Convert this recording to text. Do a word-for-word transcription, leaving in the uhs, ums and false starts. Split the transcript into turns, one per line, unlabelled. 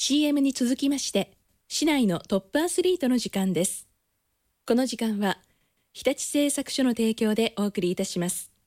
シーエム に続きまして、市内のトップアスリートの時間です。この時間は、日立製作所の提供でお送りいたします。